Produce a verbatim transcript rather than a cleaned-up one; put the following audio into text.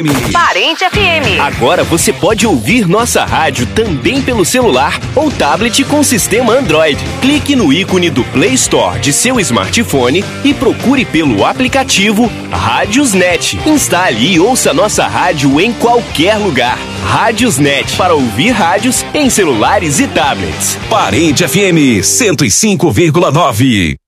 Parente F M. Agora você pode ouvir nossa rádio também pelo celular ou tablet com sistema Android. Clique no ícone do Play Store de seu smartphone e procure pelo aplicativo Rádiosnet. Instale e ouça nossa rádio em qualquer lugar. Rádiosnet, para ouvir rádios em celulares e tablets. Parente F M cento e cinco vírgula nove.